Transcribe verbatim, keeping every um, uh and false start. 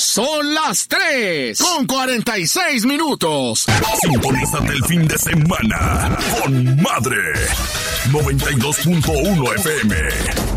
Son las tres con cuarenta y seis minutos. Sintonízate el fin de semana con Madre noventa y dos punto uno F M.